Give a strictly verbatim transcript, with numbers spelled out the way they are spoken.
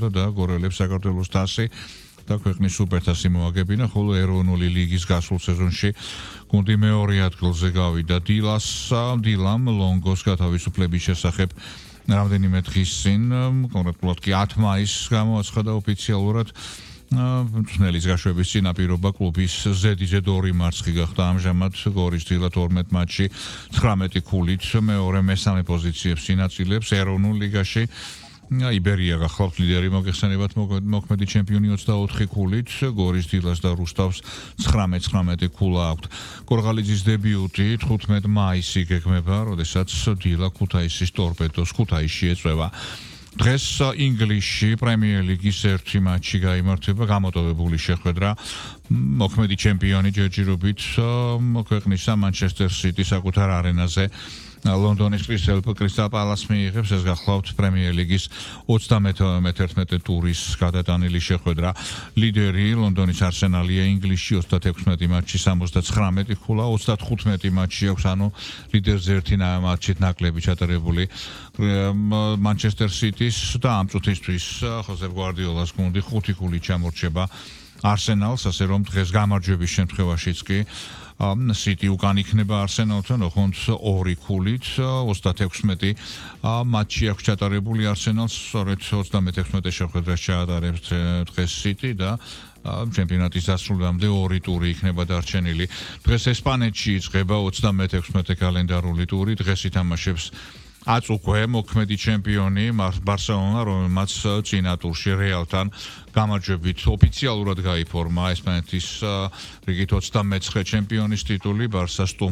ჩაუტარდა და გორელებს საქართველოს თასი და ქვეყნის სუპერთასი მოაგებინა, ხოლო ეროვნული ლიგის გასულ სეზონში გუნდი მეორე ადგილზე გავიდა. დილას დილამ ლონგოს გათავისუფლების შესახებ რამდენიმე დღის წინ, კონკრეტულად კი ათი მაისს გამოაცხადა ოფიციალურად მწვრთნელის გაშვების წინაპირობა კლუბის ზედიზედ ორი მარცხი გახდა. ამჟამად გორის დილა თორმეტ მატჩში ცხრამეტი ქულით მეორე მესამე პოზიციებს ინაწილებს ეროვნულ ლიგაში. იბერია გახლავთ ლიდერი მოგეხსენებათ მოქმედი ჩემპიონი ოცდაოთხი ქულით, გორის დილას და რუსტავს ცხრამეტ ცხრამეტი ქულა აქვთ. გორღალიძის დებიუტი თხუთმეტ მაისს იგეგმება, როდესაც დილა ქუთაისის ტორპედოს ქუთაისში ეწვევა. დღეს ინგლისში პრემიერ ლიგის ერთი მატჩი გაიმართება, გამოტოვებული შეხვედრა მოქმედი ჩემპიონი ჯერჯერობით ქვეყნისა მანჩესტერ სიტი საკუთარ არენაზე ლონდონის კრისტალ პალასს მიიღებს. ეს გახლავთ პრემიერ ლიგის ოცდამეთერთმეტე ტურის გადატანილი შეხვედრა. ლიდერი ლონდონის არსენალია, ინგლისში ოცდათექვსმეტი მატჩი სამოცდაცხრამეტი ქულა, ოცდათხუთმეტი მატჩი აქვს, ანუ ლიდერზე ერთი მატჩით ნაკლები ჩატარებული მანჩესტერ სიტის და ამ წუთისთვის ხოსე გვარდიოლას გუნდი ხუთი ქულით ჩამორჩება არსენალს, ასე რომ დღეს გამარჯვების შემთხვევაშიც კი სიტი უკან იქნება არსენალთან, ოღონდ ორი ქულით, ოცდათექვსმეტი მატჩი აქვს ჩატარებული არსენალს, სწორედ ოცდამეთექვსმეტე შეხვედრას ჩაატარებს დღეს სიტი და ჩემპიონატის დასრულამდე ორი ტური იქნება დარჩენილი. დღეს ესპანეთში იწყება ოცდამეთექვსმეტე კალენდარული ტური, დღეს ითამაშებს აც უკვე მოქმედი ჩემპიონი ბარსელონა, რომელმაც წინა ტურში რეალთან გამარჯვებით ოფიციალურად გაიფორმა ესპანეთის რიგით ოცდამეცხრე ჩემპიონის ტიტული. ბარსას